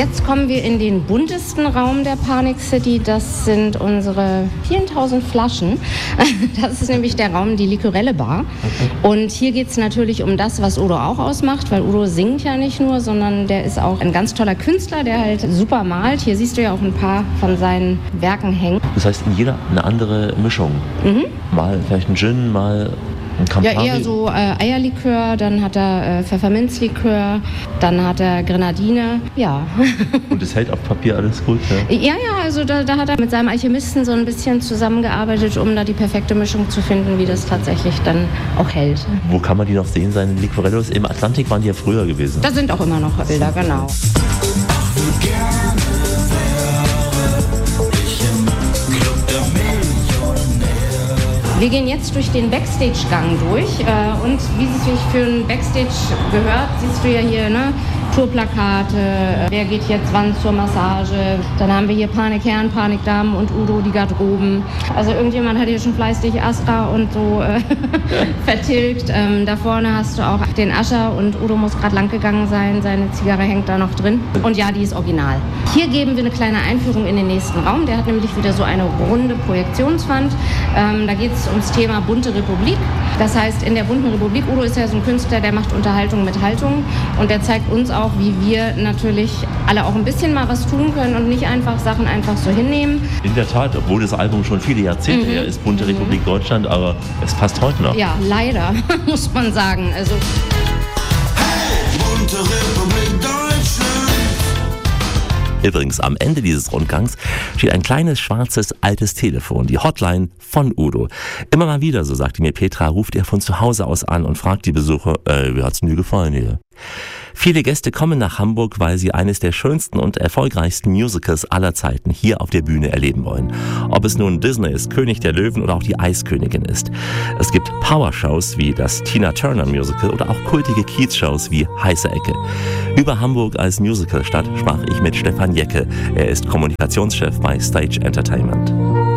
Jetzt kommen wir in den buntesten Raum der Panic City. Das sind unsere 4000 Flaschen. Das ist nämlich der Raum, die Liquorelle Bar. Und hier geht es natürlich um das, was Udo auch ausmacht, weil Udo singt ja nicht nur, sondern der ist auch ein ganz toller Künstler, der halt super malt. Hier siehst du ja auch ein paar von seinen Werken hängen. Das heißt, in jeder eine andere Mischung. Mal vielleicht ein Gin, mal ein Campari. Ja, eher so Eierlikör, dann hat er Pfefferminzlikör, dann hat er Grenadine, ja. Und es hält auf Papier alles gut, ja? Ja, also da hat er mit seinem Alchemisten so ein bisschen zusammengearbeitet, um da die perfekte Mischung zu finden, wie das tatsächlich dann auch hält. Wo kann man die noch sehen, seine Liquorellos? Im Atlantik waren die ja früher gewesen. Da sind auch immer noch Bilder, genau. Wir gehen jetzt durch den Backstage-Gang durch und wie es sich für ein Backstage gehört, siehst du ja hier, ne? Tourplakate, wer geht jetzt wann zur Massage. Dann haben wir hier Panikherren, Panikdamen und Udo, die Garderoben. Also irgendjemand hat hier schon fleißig Astra und so vertilgt. Da vorne hast du auch den Ascher und Udo muss gerade lang gegangen sein. Seine Zigarre hängt da noch drin. Und ja, die ist original. Hier geben wir eine kleine Einführung in den nächsten Raum. Der hat nämlich wieder so eine runde Projektionswand. Da geht es ums Thema Bunte Republik. Das heißt, in der Bunten Republik, Udo ist ja so ein Künstler, der macht Unterhaltung mit Haltung und der zeigt uns auch, wie wir natürlich alle auch ein bisschen mal was tun können und nicht einfach Sachen einfach so hinnehmen. In der Tat, obwohl das Album schon viele Jahrzehnte her ist, Bunte Republik Deutschland, aber es passt heute noch. Ja, leider, muss man sagen. Also Hey, Bunte Republik Deutschland. Übrigens, am Ende dieses Rundgangs steht ein kleines, schwarzes, altes Telefon, die Hotline von Udo. Immer mal wieder, so sagte mir Petra, ruft er von zu Hause aus an und fragt die Besucher, wie hat's denn dir gefallen hier? Viele Gäste kommen nach Hamburg, weil sie eines der schönsten und erfolgreichsten Musicals aller Zeiten hier auf der Bühne erleben wollen. Ob es nun Disney ist, König der Löwen oder auch die Eiskönigin ist. Es gibt Powershows wie das Tina Turner Musical oder auch kultige Kiez-Shows wie Heiße Ecke. Über Hamburg als Musicalstadt sprach ich mit Stefan Jecke. Er ist Kommunikationschef bei Stage Entertainment.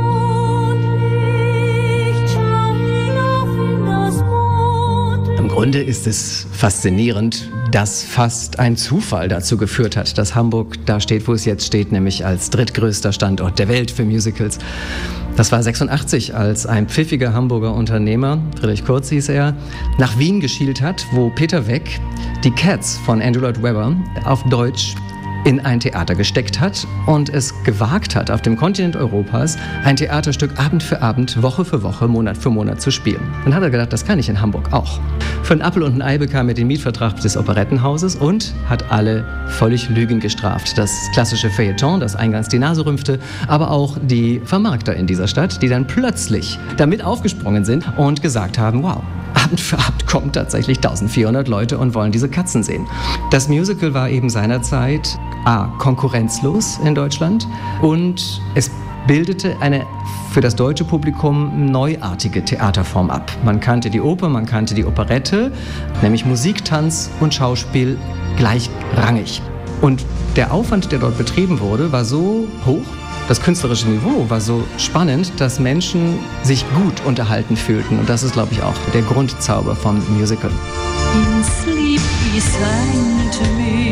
Im Grunde ist es faszinierend, dass fast ein Zufall dazu geführt hat, dass Hamburg da steht, wo es jetzt steht, nämlich als drittgrößter Standort der Welt für Musicals. Das war 86, als ein pfiffiger Hamburger Unternehmer, Friedrich Kurz hieß er, nach Wien geschielt hat, wo Peter Weck die Cats von Andrew Lloyd Webber auf Deutsch in ein Theater gesteckt hat und es gewagt hat, auf dem Kontinent Europas ein Theaterstück Abend für Abend, Woche für Woche, Monat für Monat zu spielen. Dann hat er gedacht, das kann ich in Hamburg auch. Für einen Appel und ein Ei bekam er den Mietvertrag des Operettenhauses und hat alle völlig Lügen gestraft. Das klassische Feuilleton, das eingangs die Nase rümpfte, aber auch die Vermarkter in dieser Stadt, die dann plötzlich damit aufgesprungen sind und gesagt haben, wow, Abend für Abend kommen tatsächlich 1400 Leute und wollen diese Katzen sehen. Das Musical war eben seinerzeit konkurrenzlos in Deutschland und es bildete eine für das deutsche Publikum neuartige Theaterform ab. Man kannte die Oper, man kannte die Operette, nämlich Musik, Tanz und Schauspiel gleichrangig. Und der Aufwand, der dort betrieben wurde, war so hoch, das künstlerische Niveau war so spannend, dass Menschen sich gut unterhalten fühlten. Und das ist, glaube ich, auch der Grundzauber vom Musical. In sleep he sang to me,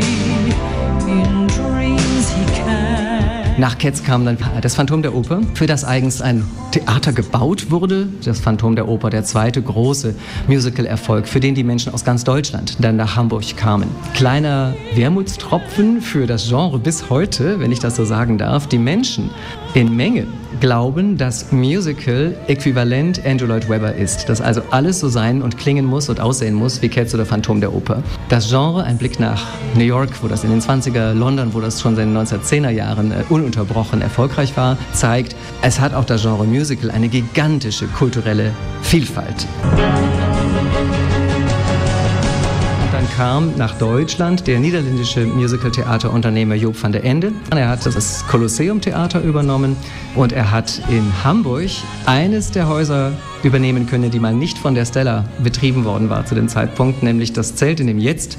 in dreams he came. Nach Cats kam dann das Phantom der Oper, für das eigens ein Theater gebaut wurde. Das Phantom der Oper, der zweite große Musical-Erfolg, für den die Menschen aus ganz Deutschland dann nach Hamburg kamen. Kleiner Wermutstropfen für das Genre bis heute, wenn ich das so sagen darf. Die Menschen in Menge glauben, dass Musical äquivalent Andrew Lloyd Webber ist. Dass also alles so sein und klingen muss und aussehen muss wie Cats oder Phantom der Oper. Das Genre, ein Blick nach New York, wo das in den 20er, London, wo das schon in den 1910er Jahren ununterbrochen erfolgreich war, zeigt, es hat auch das Genre Musical eine gigantische kulturelle Vielfalt. Kam nach Deutschland der niederländische Musical-Theaterunternehmer Joop van der Ende. Er hat das Kolosseum-Theater übernommen und er hat in Hamburg eines der Häuser übernehmen können, die mal nicht von der Stella betrieben worden war zu dem Zeitpunkt, nämlich das Zelt, in dem jetzt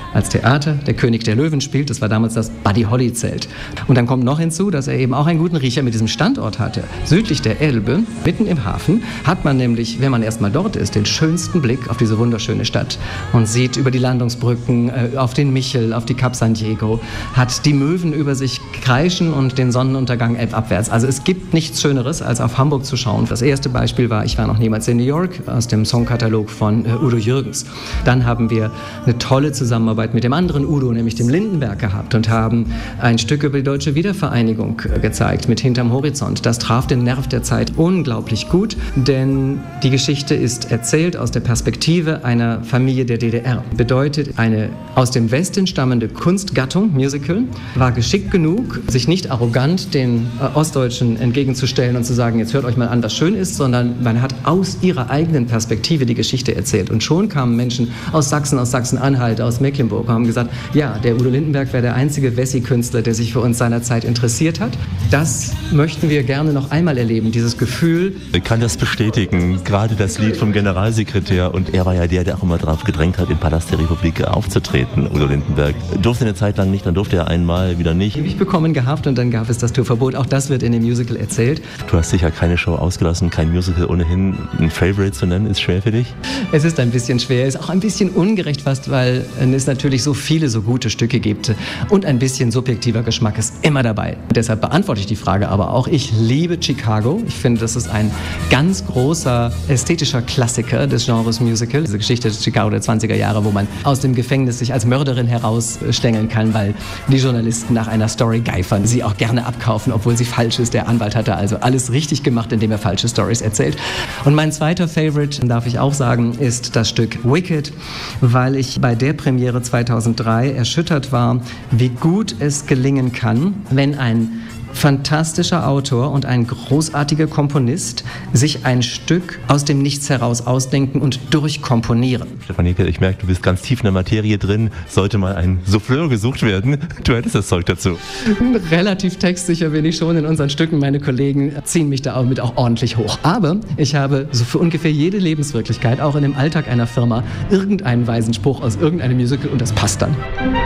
als Theater der König der Löwen spielt. Das war damals das Buddy-Holly-Zelt. Und dann kommt noch hinzu, dass er eben auch einen guten Riecher mit diesem Standort hatte. Südlich der Elbe, mitten im Hafen, hat man nämlich, wenn man erstmal dort ist, den schönsten Blick auf diese wunderschöne Stadt und sieht über die Landungsbrücken, auf den Michel, auf die Cap San Diego, hat die Möwen über sich kreischen und den Sonnenuntergang abwärts. Also es gibt nichts Schöneres, als auf Hamburg zu schauen. Das erste Beispiel war, ich war noch niemals in New York, aus dem Songkatalog von Udo Jürgens. Dann haben wir eine tolle Zusammenarbeit mit dem anderen Udo, nämlich dem Lindenberg gehabt und haben ein Stück über die deutsche Wiedervereinigung gezeigt mit Hinterm Horizont. Das traf den Nerv der Zeit unglaublich gut, denn die Geschichte ist erzählt aus der Perspektive einer Familie der DDR. Bedeutet, eine aus dem Westen stammende Kunstgattung, Musical, war geschickt genug, sich nicht arrogant den Ostdeutschen entgegenzustellen und zu sagen, jetzt hört euch mal an, was schön ist, sondern man hat aus ihrer eigenen Perspektive die Geschichte erzählt. Und schon kamen Menschen aus Sachsen-Anhalt, aus Mecklenburg und haben gesagt, ja, der Udo Lindenberg wäre der einzige Wessi-Künstler, der sich für uns seinerzeit interessiert hat. Das möchten wir gerne noch einmal erleben, dieses Gefühl. Ich kann das bestätigen, gerade das Lied vom Generalsekretär, und er war ja der auch immer darauf gedrängt hat, im Palast der Republik aufzutreten, Udo Lindenberg. Durfte eine Zeit lang nicht, dann durfte er einmal wieder nicht. Ewig bekommen gehabt und dann gab es das Tourverbot. Auch das wird in dem Musical erzählt. Du hast sicher keine Show ausgelassen, kein Musical ohnehin. Ein Favorite zu nennen, ist schwer für dich? Es ist ein bisschen schwer, ist auch ein bisschen ungerecht fast, weil es natürlich so viele so gute Stücke gibt und ein bisschen subjektiver Geschmack ist immer dabei. Deshalb beantworte ich die Frage aber auch. Ich liebe Chicago. Ich finde, das ist ein ganz großer ästhetischer Klassiker des Genres Musical. Diese Geschichte des Chicago der 20er Jahre, wo man aus dem Gefängnis sich als Mörderin herausstängeln kann, weil die Journalisten nach einer Story geifern, sie auch gerne abkaufen, obwohl sie falsch ist. Der Anwalt hatte also alles richtig gemacht, indem er falsche Stories erzählt. Und mein zweiter Favorite, darf ich auch sagen, ist das Stück Wicked, weil ich bei der Premiere 2003 erschüttert war, wie gut es gelingen kann, wenn ein fantastischer Autor und ein großartiger Komponist sich ein Stück aus dem Nichts heraus ausdenken und durchkomponieren. Stefan Jekel, ich merke, du bist ganz tief in der Materie drin. Sollte mal ein Souffleur gesucht werden, du hättest das Zeug dazu. Relativ textsicher bin ich schon in unseren Stücken. Meine Kollegen ziehen mich da auch mit auch ordentlich hoch. Aber ich habe so für ungefähr jede Lebenswirklichkeit, auch in dem Alltag einer Firma, irgendeinen weisen Spruch aus irgendeinem Musical und das passt dann.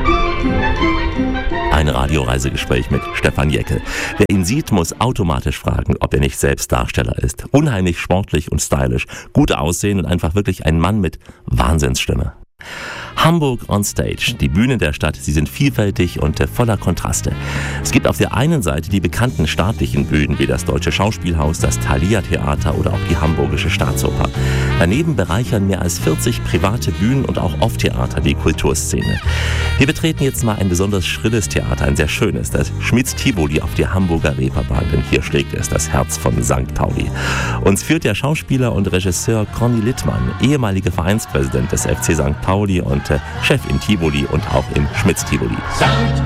Ein Radioreisegespräch mit Stefan Jekel. Wer ihn sieht, muss automatisch fragen, ob er nicht selbst Darsteller ist. Unheimlich sportlich und stylisch, gut aussehen und einfach wirklich ein Mann mit Wahnsinnsstimme. Hamburg on Stage, die Bühnen der Stadt, sie sind vielfältig und voller Kontraste. Es gibt auf der einen Seite die bekannten staatlichen Bühnen wie das Deutsche Schauspielhaus, das Thalia-Theater oder auch die Hamburgische Staatsoper. Daneben bereichern mehr als 40 private Bühnen und auch Off-Theater die Kulturszene. Wir betreten jetzt mal ein besonders schrilles Theater, ein sehr schönes, das Schmitz-Tivoli auf der Hamburger Reeperbahn, denn hier schlägt es das Herz von St. Pauli. Uns führt der Schauspieler und Regisseur Conny Littmann, ehemaliger Vereinspräsident des FC St. Pauli und Chef im Tivoli und auch im Schmitz-Tivoli.